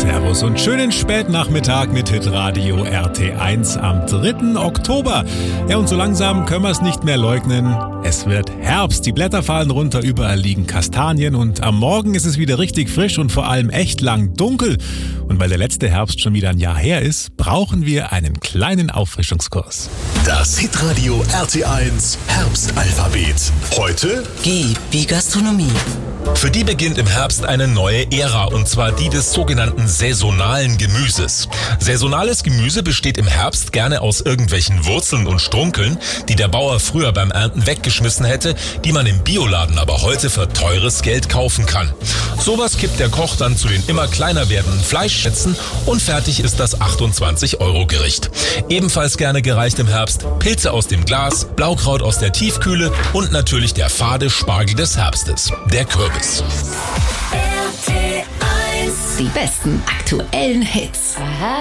Servus und schönen Spätnachmittag mit Hitradio RT1 am 3. Oktober. Ja, und so langsam können wir es nicht mehr leugnen. Es wird Herbst, die Blätter fallen runter, überall liegen Kastanien und am Morgen ist es wieder richtig frisch und vor allem echt lang dunkel. Und weil der letzte Herbst schon wieder ein Jahr her ist, brauchen wir einen kleinen Auffrischungskurs. Das Hitradio RT1 Herbstalphabet. Heute G wie Gastronomie. Für die beginnt im Herbst eine neue Ära, und zwar die des sogenannten saisonalen Gemüses. Saisonales Gemüse besteht im Herbst gerne aus irgendwelchen Wurzeln und Strunkeln, die der Bauer früher beim Ernten weggeschmissen hätte, die man im Bioladen aber heute für teures Geld kaufen kann. Sowas kippt der Koch dann zu den immer kleiner werdenden Fleischschätzen und fertig ist das 28-Euro-Gericht. Ebenfalls gerne gereicht im Herbst Pilze aus dem Glas, Blaukraut aus der Tiefkühle und natürlich der fade Spargel des Herbstes, der Kürbis. Die besten aktuellen Hits.